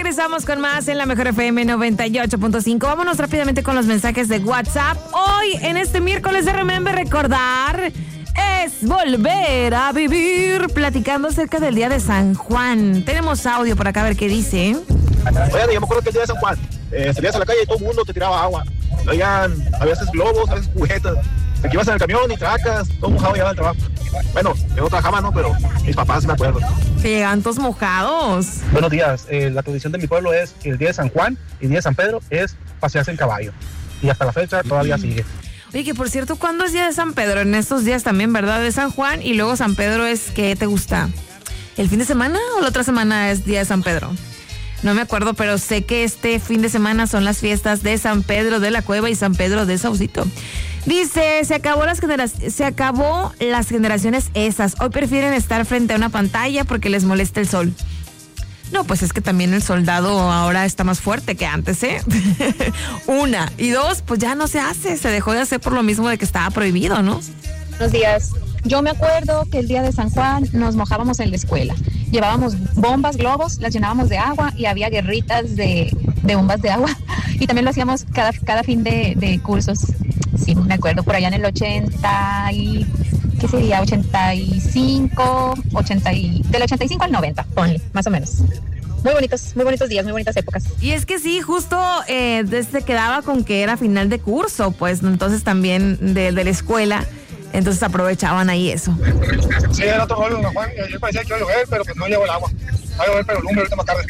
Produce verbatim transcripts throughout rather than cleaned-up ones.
Regresamos con más en la Mejor F M noventa y ocho punto cinco. Vámonos rápidamente con los mensajes de WhatsApp. Hoy, en este miércoles de Remember, recordar es volver a vivir, platicando acerca del día de San Juan. Tenemos audio por acá, a ver qué dice. Oigan, yo me acuerdo que el día de San Juan, eh, salías a la calle y todo el mundo te tiraba agua. Oigan, había veces globos, a veces juguetes. Aquí ibas en el camión y tracas, todo mojado llegaba al trabajo. Bueno, yo no trabajaba, ¿no? Pero mis papás me acuerdo. Que llegan todos mojados. Buenos días. Eh, la tradición de mi pueblo es que el día de San Juan y el día de San Pedro es pasearse en caballo. Y hasta la fecha todavía mm. sigue. Oye, que por cierto, ¿cuándo es día de San Pedro? En estos días también, ¿verdad? De San Juan y luego San Pedro es, ¿qué te gusta? ¿El fin de semana o la otra semana es día de San Pedro? No me acuerdo, pero sé que este fin de semana son las fiestas de San Pedro de la Cueva y San Pedro de Saucito. Dice, se acabó las generaciones, se acabó las generaciones esas. Hoy prefieren estar frente a una pantalla porque les molesta el sol. No, pues es que también el soldado ahora está más fuerte que antes, ¿eh? Una. Y dos, pues ya no se hace. Se dejó de hacer por lo mismo de que estaba prohibido, ¿no? Buenos días. Yo me acuerdo que el día de San Juan nos mojábamos en la escuela. Llevábamos bombas, globos, las llenábamos de agua y había guerritas de, de bombas de agua. Y también lo hacíamos cada, cada fin de, de cursos. Sí, me acuerdo, por allá en el ochenta y... ¿Qué sería? ochenta y cinco, ochenta y... Del ochenta y cinco al noventa, ponle, más o menos. Muy bonitos, muy bonitos días, muy bonitas épocas. Y es que sí, justo eh, se quedaba con que era final de curso, pues entonces también de, de la escuela, entonces aprovechaban ahí eso. Sí, era otro rollo, don Juan, yo parecía que iba a llover, pero pues no llegó el agua. Va a llover, pero el lumbre ahorita más tarde.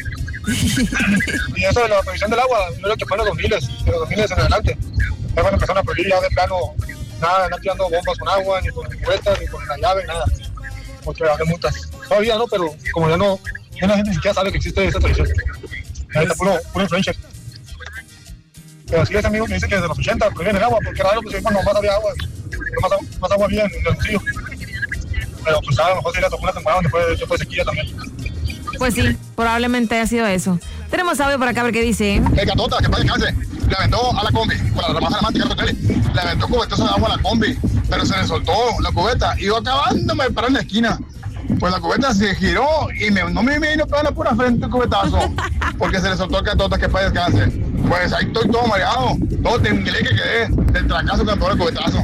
Y eso de la prohibición del agua, no era que fue en los dos mil, de los dos mil en adelante. Ya cuando empezaron a prohibir ya de plano, nada, no tirando bombas con agua, ni con cubetas, ni con la llave, nada. Porque había multas. Todavía no, pero como ya no, ya la gente ni siquiera sabe que existe esa tradición. Ahorita puro, puro influencer. Pero así es, amigo, me dice que desde los ochenta prohíben el agua, porque raro, pues cuando más había agua, más, más agua había en el bolsillo. Pero pues a lo mejor sí le tocó una temporada donde fue, fue sequía también. Pues sí, probablemente haya sido eso. Tenemos audio por acá, a ver qué dice. El gatota, que para descanse, le aventó a la combi, con la ramaja de la mantica, le aventó cubetazo de agua a la combi, pero se le soltó la cubeta, y yo acabándome de parar en la esquina. Pues la cubeta se giró y me, no me vino para la pura frente el cubetazo, porque se le soltó el gatota, que para descanse. Pues ahí estoy todo mareado, todo temblé que quedé del trancazo que me pegó el cubetazo.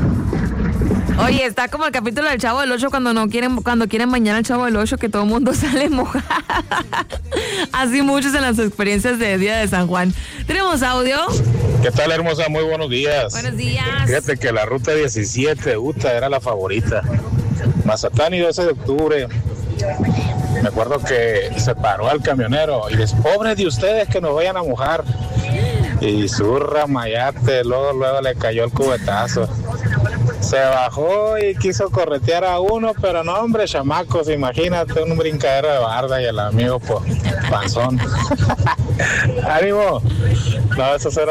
Oye, está como el capítulo del Chavo del Ocho cuando no quieren, cuando quieren bañar al Chavo del Ocho, que todo el mundo sale mojado. Así muchos en las experiencias de Día de San Juan. ¿Tenemos audio? ¿Qué tal, hermosa? Muy buenos días. Buenos días. Fíjate que la ruta diecisiete de Utah era la favorita. Mazatlán y doce de octubre. Me acuerdo que se paró al camionero y dice, pobres de ustedes que nos vayan a mojar. Y zurra, mayate, luego, luego le cayó el cubetazo. Se bajó y quiso corretear a uno, pero no, hombre, chamacos, imagínate un brincadero de barda y el amigo, pues, panzón. ¡Ánimo! No, eso será.